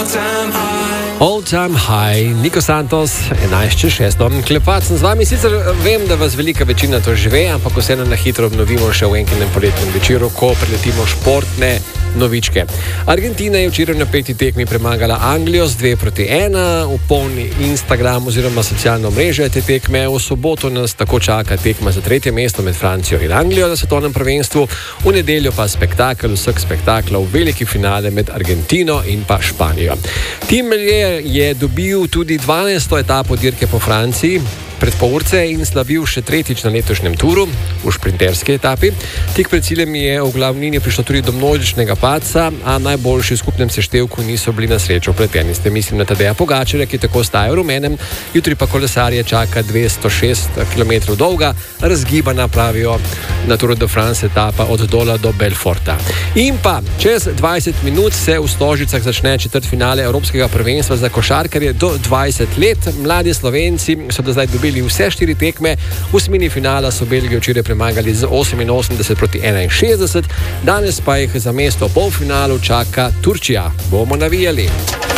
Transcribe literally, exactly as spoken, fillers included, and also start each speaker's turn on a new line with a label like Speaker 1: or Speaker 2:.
Speaker 1: All Time High, Nico Santos, enajst čez šest. Klepat sem z vami, sicer vem, da vas velika večina to že ve, ampak vseeno na hitro obnovimo še v enkem poletnem večeru, ko preletimo športne novičke. Argentina je včeraj na peti tekmi premagala Anglijo z dve proti ena, v polni Instagram oziroma socialno mreže te tekme. V soboto nas tako čaka tekma za tretje mesto med Francijo in Anglijo na svetovnem prvenstvu, v nedeljo pa spektakel vseh spektaklov, veliki finale med Argentino in pa Španijo. Tim Melier je dobil tudi dvanajsto etapo dirke po Franciji pred pol urce in slavil še tretjič na letošnjem turu v šprinterski etapi. Tik pred ciljem je v glavnini prišlo tudi do množičnega padca, a najboljši v skupnem seštevku niso bili na srečo vpleteni. Ste mislim na Tadeja Pogačarja, ki tako ostaja v rumenem, jutri pa kolesarje čaka dvesto šest kilometrov dolga, razgibana, pravijo, na Tour de France etapa od Dola do Belforta. In pa čez dvajset minut se v Stožicah začne četrtfinale Evropskega prvenstva za košarkarje do dvajset let. Mladi Slovenci so do zdaj dobili vse štiri tekme, v osmini finala so Belgijo včeraj premagali z oseminosemdeset proti enainšestdeset, danes pa jih za mesto v polfinalu čaka Turčija. Bomo navijali.